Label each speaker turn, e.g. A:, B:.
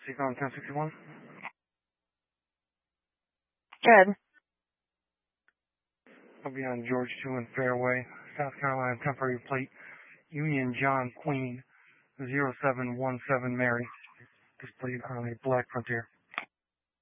A: Seagull 1061.
B: Good.
A: I'll be on George 2 and Fairway, South Carolina, temporary plate, Union John Queen, 0717 Mary, displayed on a black Frontier.